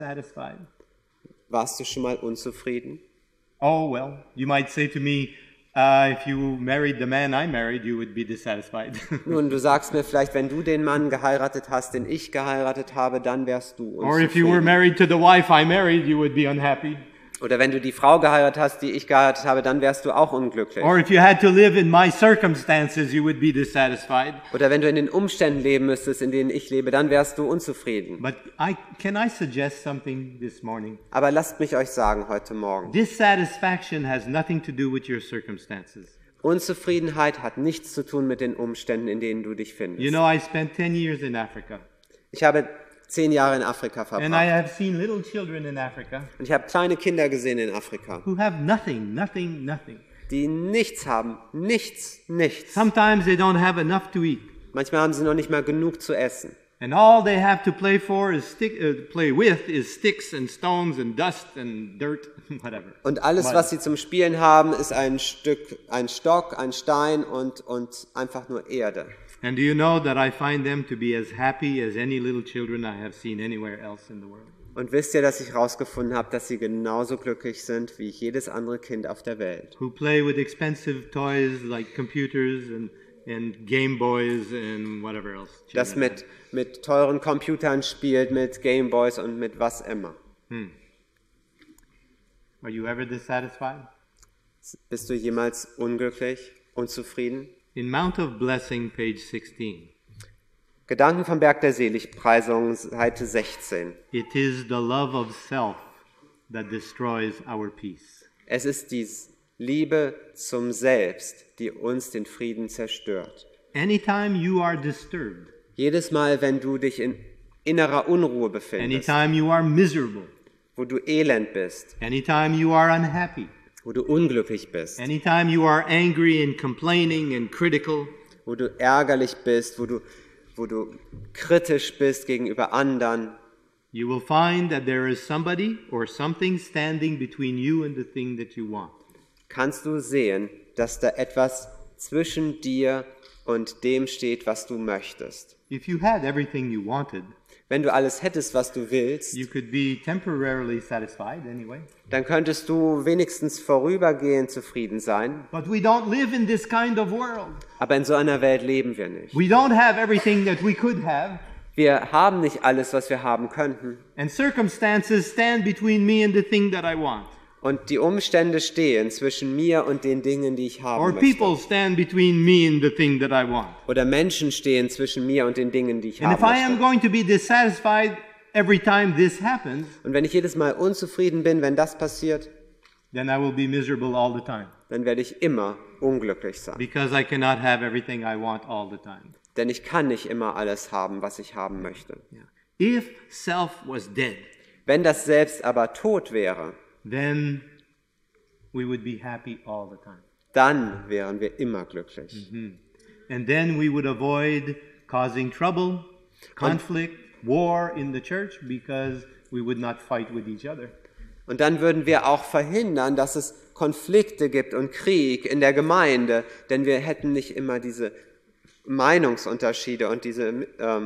satisfied? Warst du schon mal unzufrieden? Oh, well, you might say to me, if you married the man I married, you would be dissatisfied. Nun, du sagst mir vielleicht, wenn du den Mann geheiratet hast, den ich geheiratet habe, dann wärst du Or if you were unzufrieden. married to the wife I married, you would be unhappy. Oder wenn du die Frau geheiratet hast, die ich geheiratet habe, dann wärst du auch unglücklich. Or if you had to live in my circumstances, you would be dissatisfied. Oder wenn du in den Umständen leben müsstest, in denen ich lebe, dann wärst du unzufrieden. But can I suggest something this morning? Aber lasst mich euch sagen heute Morgen, Dissatisfaction has nothing to do with your circumstances. Unzufriedenheit hat nichts zu tun mit den Umständen, in denen du dich findest. You know, I spent 10 years in Africa. Ich habe 10 Jahre in Afrika And I verbracht. have seen little children in Africa Und ich habe kleine Kinder gesehen in Afrika, who have nothing. die nichts haben. Nichts. Sometimes they don't have enough to eat. Manchmal haben sie noch nicht mal genug zu essen. And all they have to play with is sticks and stones and dust and dirt, whatever. Und alles, was sie zum Spielen haben, ist ein Stock, ein Stein und einfach nur Erde. And do you know that I find them to be as happy as any little children I have seen anywhere else in the world? Und wisst ihr, dass ich herausgefunden habe, dass sie genauso glücklich sind wie jedes andere Kind auf der Welt. Who play with expensive toys like computers and Game Boys and whatever else. Das children have. mit teuren Computern spielt, mit Gameboys und mit was immer. Are you ever dissatisfied? Bist du jemals unglücklich, unzufrieden? In Mount of Blessing, page 16, Gedanken vom Berg der Seligpreisung, Seite 16. it is the love of self that destroys our peace. Es ist die Liebe zum Selbst, die uns den Frieden zerstört. Anytime you are disturbed, Jedes Mal, wenn du dich in innerer Unruhe befindest, anytime you are miserable, wo du elend bist, anytime you are unhappy, wo du unglücklich bist, anytime you are angry and complaining and critical, wo du ärgerlich bist, wo du kritisch bist gegenüber anderen, you will find that there is somebody or something standing between you and the thing that you want. kannst du sehen, dass da etwas zwischen dir und dem steht, was du möchtest. If you had everything you wanted, Wenn du alles hättest, was du willst, you could be temporarily satisfied anyway. dann könntest du wenigstens vorübergehend zufrieden sein. But we don't live in this kind of world. Aber in so einer Welt leben wir nicht. We don't have everything that we could have, Wir haben nicht alles, was wir haben könnten. and circumstances stand between me and the thing that I want. Und die Umstände stehen zwischen mir und den Dingen, die ich Or haben people möchte. stand between me and the thing that I want. Oder Menschen stehen zwischen mir und den Dingen, die ich And if haben I am möchte. going to be dissatisfied every time this happens, Und wenn ich jedes Mal unzufrieden bin, wenn das passiert, then I will be miserable all the time. dann werde ich immer unglücklich sein. Because I cannot have everything I want all the time. Denn ich kann nicht immer alles haben, was ich haben möchte. If self was dead, Wenn das Selbst aber tot wäre, then we would be happy all the time. dann wären wir immer glücklich. And then we would avoid causing trouble, conflict, war in the church because we would not fight with each other. Und dann würden wir auch verhindern, dass es Konflikte gibt und Krieg in der Gemeinde, denn wir hätten nicht immer diese Meinungsunterschiede und diese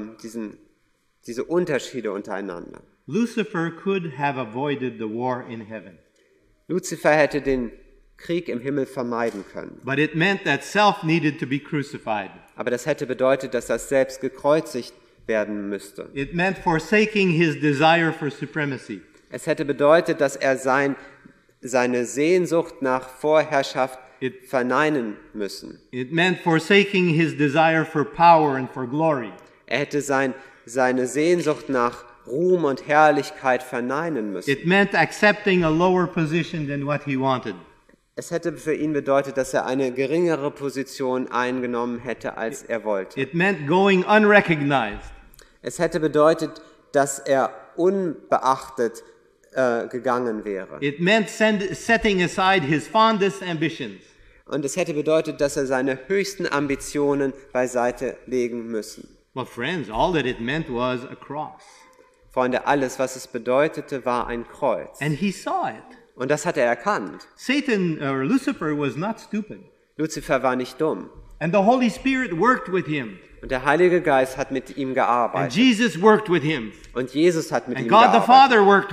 Unterschiede untereinander. Lucifer could have avoided the war in heaven, Luzifer hätte den Krieg im Himmel vermeiden können. but it meant that self needed to be crucified. Aber das hätte bedeutet, dass das Selbst gekreuzigt werden müsste. It meant forsaking his desire for supremacy. Es hätte bedeutet, dass er seine Sehnsucht nach Vorherrschaft verneinen müssen. It meant forsaking his desire for power and for glory. Er hätte seine Sehnsucht nach Ruhm und Herrlichkeit verneinen müssen. It meant accepting a lower position than what he wanted. Es hätte für ihn bedeutet, dass er eine geringere Position eingenommen hätte, als er wollte. It meant going unrecognized. Es hätte bedeutet, dass er unbeachtet gegangen wäre. It meant setting aside his fondest ambitions. Und es hätte bedeutet, dass er seine höchsten Ambitionen beiseite legen müssen. Well, friends, all that it meant was a cross. Freunde, alles, was es bedeutete, war ein Kreuz. And he saw it. Und das hat er erkannt. Lucifer was not stupid. Luzifer war nicht dumm. And the Holy Spirit worked with him. Und der Heilige Geist hat mit ihm And gearbeitet. Jesus worked with him. Und Jesus hat mit And ihm God the gearbeitet. Father worked